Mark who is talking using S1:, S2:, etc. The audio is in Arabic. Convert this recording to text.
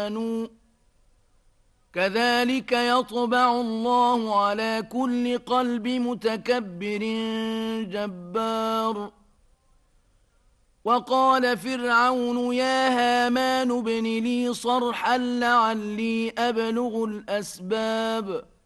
S1: كذلك يطبع الله على كل قلب متكبر جبار. وقال فرعون يا هامان ابن لي صرحا لعلي أبلغ الأسباب